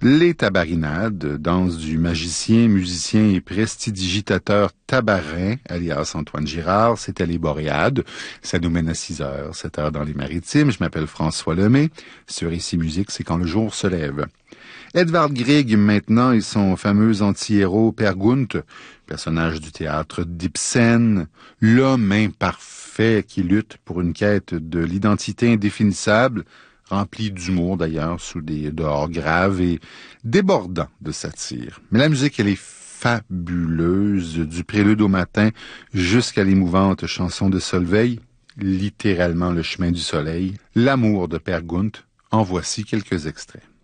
Les tabarinades, danse du magicien, musicien et prestidigitateur Tabarin, alias Antoine Girard, c'était les Boréades. Ça nous mène à 6 heures, 7 heures dans les Maritimes. Je m'appelle François Lemay. Sur Ici Musique, c'est quand le jour se lève. Edvard Grieg, maintenant, et son fameux anti-héros Per Gunt, personnage du théâtre d'Ibsen, l'homme imparfait qui lutte pour une quête de l'identité indéfinissable, rempli d'humour d'ailleurs, sous des dehors graves et débordants de satire. Mais la musique, elle est fabuleuse, du prélude au matin jusqu'à l'émouvante chanson de Solveig, littéralement le chemin du soleil, l'amour de Per Gunt. En voici quelques extraits.